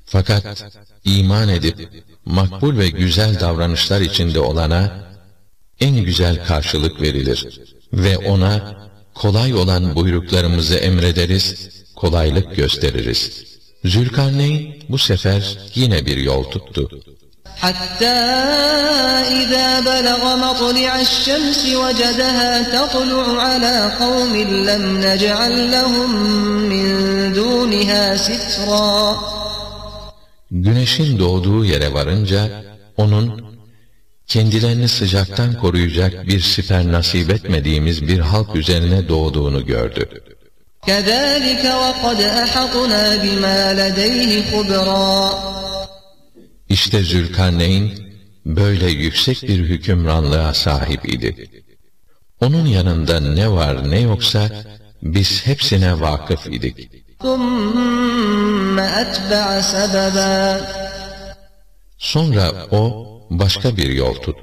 Fakat iman edip makbul ve güzel davranışlar içinde olana en güzel karşılık verilir ve ona kolay olan buyruklarımızı emrederiz, kolaylık gösteririz. Zülkarneyn bu sefer yine bir yol tuttu. حتى إذا بلغ مطلع الشمس وجدها تطلع على قوم لم نجعل لهم من دونها سترا. Güneşin doğduğu yere varınca onun kendilerini sıcaktan koruyacak bir siper nasip etmediğimiz bir halk üzerine doğduğunu gördü. كذلك وقد أحطنا بما لديه خبرا. İşte Zülkarneyn böyle yüksek bir hükümranlığa sahip idi. Onun yanında ne var ne yoksa biz hepsine vakıf idik. ثم أتبع سببا. Sonra o başka bir yol tuttu.